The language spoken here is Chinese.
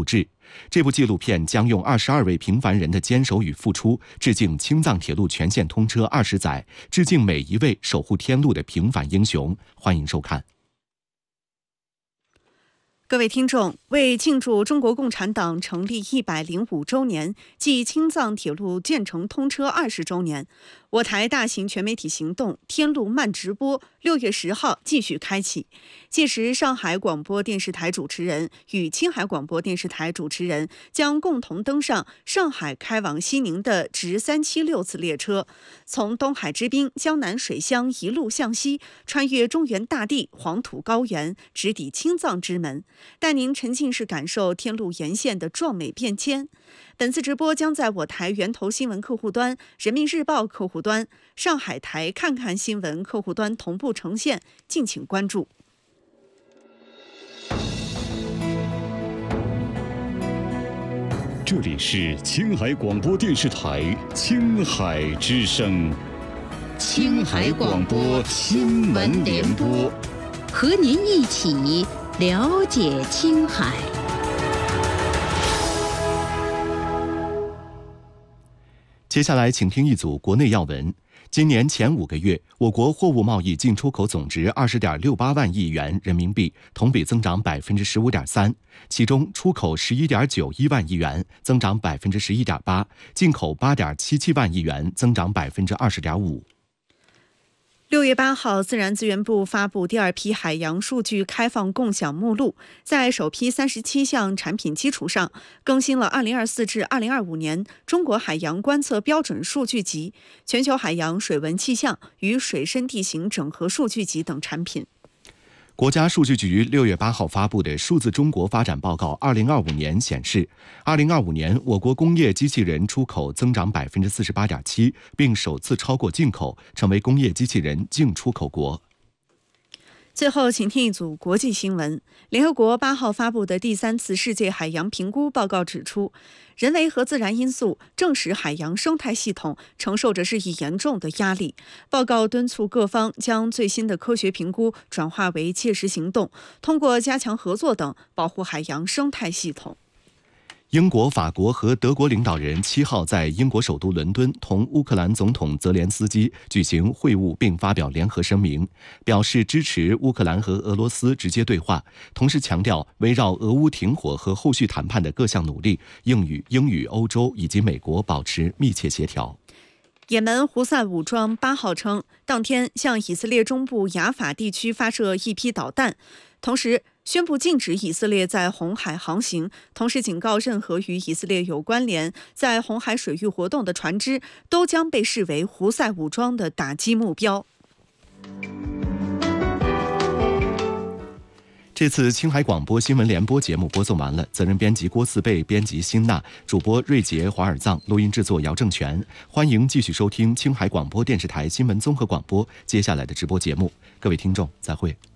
录制。这部纪录片将用22位平凡人的坚守与付出，致敬青藏铁路全线通车20载，致敬每一位守护天路的平凡英雄。欢迎收看。 各位听众，为庆祝中国共产党成立105周年暨青藏铁路建成通车20周年，我台大型全媒体行动天路慢直播6月10号继续开启。届时，上海广播电视台主持人与青海广播电视台主持人将共同登上上海开往西宁的直376次列车，从东海之滨江南水乡一路向西，穿越中原大地、黄土高原，直抵青藏之门，带您沉浸式感受天路沿线的壮美变迁。本次直播将在我台源头新闻客户端、人民日报客户端、上海台看看新闻客户端同步呈现，敬请关注。 这里是青海广播电视台青海之声， 青海广播新闻联播，和您一起了解青海。 接下来请听一组国内要闻。今年前5个月，我国货物贸易进出口总值20.68万亿元人民币，同比增长15.3%，其中出口11.91万亿元，增长11.8%，进口8.77万亿元，增长20.5%。 6月8号，自然资源部发布第2批海洋数据开放共享目录，在首批37项产品基础上，更新了2024至2025年中国海洋观测标准数据集、全球海洋水文气象与水深地形整合数据集等产品。 国家数据局6月8号发布的《数字中国发展报告2025年》显示，2025年我国工业机器人出口增长48.7%，并首次超过进口，成为工业机器人净出口国。 最后，请听一组国际新闻。联合国8号发布的第3次世界海洋评估报告指出，人为和自然因素正使海洋生态系统承受着日益严重的压力。报告敦促各方将最新的科学评估转化为切实行动，通过加强合作等保护海洋生态系统。 英国、法国和德国领导人7号在英国首都伦敦同乌克兰总统泽连斯基举行会晤，并发表联合声明，表示支持乌克兰和俄罗斯直接对话，同时强调围绕俄乌停火和后续谈判的各项努力应与欧洲以及美国保持密切协调。 也门胡塞武装8号称，当天向以色列中部雅法地区发射一批导弹，同时宣布禁止以色列在红海航行，同时警告任何与以色列有关联在红海水域活动的船只都将被视为胡塞武装的打击目标。 这次青海广播新闻联播节目播送完了，责任编辑郭四贝，编辑辛娜，主播瑞杰、华尔藏，录音制作姚正全。欢迎继续收听青海广播电视台新闻综合广播接下来的直播节目。各位听众，再会。